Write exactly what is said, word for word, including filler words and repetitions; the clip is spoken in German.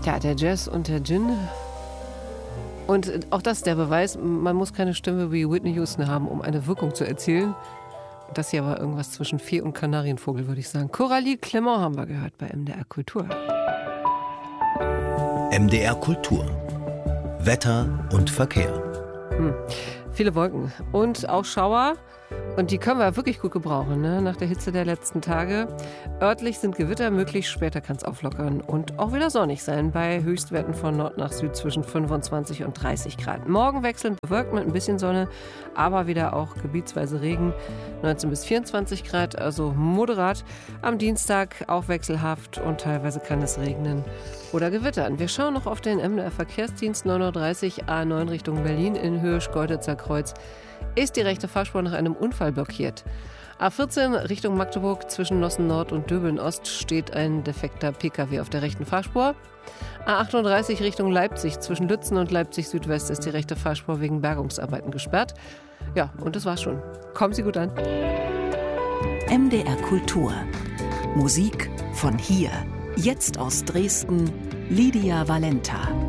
Ja, der Jazz und der Gin. Und auch das ist der Beweis, man muss keine Stimme wie Whitney Houston haben, um eine Wirkung zu erzielen. Das hier war irgendwas zwischen Vieh und Kanarienvogel, würde ich sagen. Coralie Clement haben wir gehört bei M D R Kultur. M D R Kultur. Wetter und Verkehr. Hm. Viele Wolken und auch Schauer. Und die können wir wirklich gut gebrauchen, ne? Nach der Hitze der letzten Tage. Örtlich sind Gewitter möglich, später kann es auflockern und auch wieder sonnig sein bei Höchstwerten von Nord nach Süd zwischen fünfundzwanzig und dreißig Grad. Morgen wechselnd bewölkt mit ein bisschen Sonne, aber wieder auch gebietsweise Regen, neunzehn bis vierundzwanzig Grad, also moderat. Am Dienstag auch wechselhaft und teilweise kann es regnen oder gewittern. Wir schauen noch auf den M D R Verkehrsdienst neun Uhr dreißig A neun Richtung Berlin in Höhe Schkeuditzer Kreuz. Ist die rechte Fahrspur nach einem Unfall blockiert. A vierzehn Richtung Magdeburg zwischen Nossen Nord und Döbeln Ost steht ein defekter Pkw auf der rechten Fahrspur. A achtunddreißig Richtung Leipzig zwischen Lützen und Leipzig Südwest ist die rechte Fahrspur wegen Bergungsarbeiten gesperrt. Ja, und das war's schon. Kommen Sie gut an. M D R Kultur. Musik von hier. Jetzt aus Dresden, Lydia Valenta.